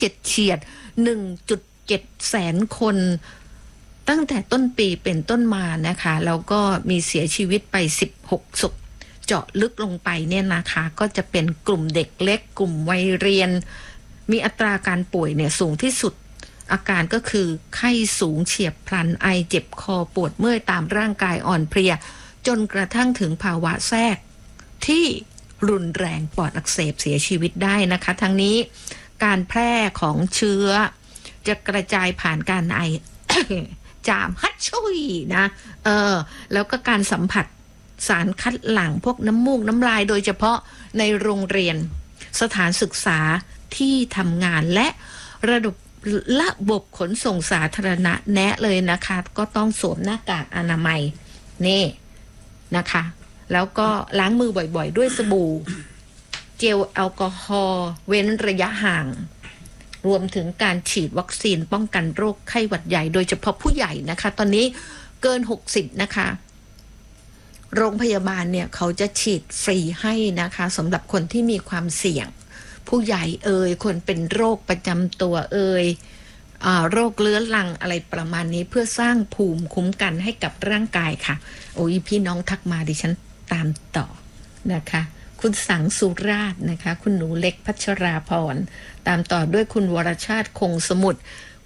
เฉียด 1.7 แสนคนตั้งแต่ต้นปีเป็นต้นมานะคะแล้วก็มีเสียชีวิตไป16ศพเจาะลึกลงไปเนี่ยนะคะก็จะเป็นกลุ่มเด็กเล็กกลุ่มวัยเรียนมีอัตราการป่วยเนี่ยสูงที่สุดอาการก็คือไข้สูงเฉียบพลันไอเจ็บคอปวดเมื่อยตามร่างกายอ่อนเพลียจนกระทั่งถึงภาวะแทรกที่รุนแรงปอดอักเสบเสียชีวิตได้นะคะทั้งนี้การแพร่ของเชื้อจะกระจายผ่านการไอ จามฮัดชุยนะแล้วก็การสัมผัสสารคัดหลั่งพวกน้ำมูกน้ำลายโดยเฉพาะในโรงเรียนสถานศึกษาที่ทำงานและระบบขนส่งสาธารณะแนะเลยนะคะก็ต้องสวมหน้ากากอนามัยนี่นะคะแล้วก็ล้างมือบ่อยๆด้วยสบู่เจลแอลกอฮอล์เว้นระยะห่างรวมถึงการฉีดวัคซีนป้องกันโรคไข้หวัดใหญ่โดยเฉพาะผู้ใหญ่นะคะตอนนี้เกิน60นะคะโรงพยาบาลเนี่ยเขาจะฉีดฟรีให้นะคะสำหรับคนที่มีความเสี่ยงผู้ใหญ่คนเป็นโรคประจำตัวโรคเรื้อรังอะไรประมาณนี้เพื่อสร้างภูมิคุ้มกันให้กับร่างกายค่ะโอ้ยพี่น้องทักมาดิฉันตามต่อนะคะคุณสังสุราษฎร์นะคะคุณหนูเล็กพัชราพรตามต่อด้วยคุณวรชาติคงสมุทร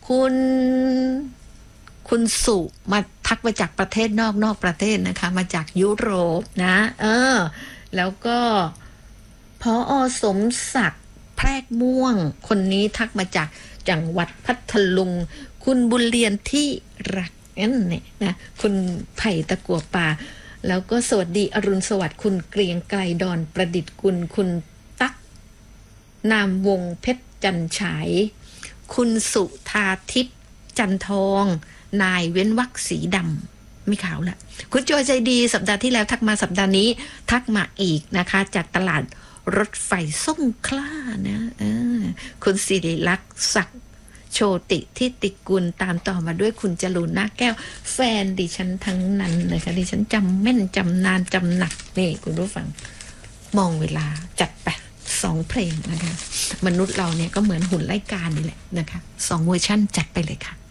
คุณสุมาทักมาจากประเทศนอกประเทศนะคะมาจากยุโรปนะแล้วก็ผอ.สมศักดิ์แพรกม่วงคนนี้ทักมาจากจังหวัดพัทลุงคุณบุญเรียนที่รักนั่นเนี่ยนะคุณไผ่ตะกั่วป่าแล้วก็สวัสดีอรุณสวัสดิ์คุณเกรียงไกรดอนประดิษฐ์คุณตั๊กนามวงเพชรจันฉายคุณสุธาทิพย์จันทองนายเว้นวรรคสีดำไม่ขาวละคุณโจใจดีสัปดาห์ที่แล้วทักมาสัปดาห์นี้ทักมาอีกนะคะจากตลาดรถไฟสงขลานะคุณศิริลักษณ์ศักดิ์โชติที่ติกุลตามต่อมาด้วยคุณจรูนนาแก้วแฟนดิฉันทั้งนั้นเลยค่ะดิฉันจำแม่นจำนานจำหนักนี่คุณผู้ฟังมองเวลาจัดไป2เพลงนะคะมนุษย์เราเนี่ยก็เหมือนหุ่นไล่กานี่แหละนะคะ2เวอร์ชั่นจัดไปเลยค่ะ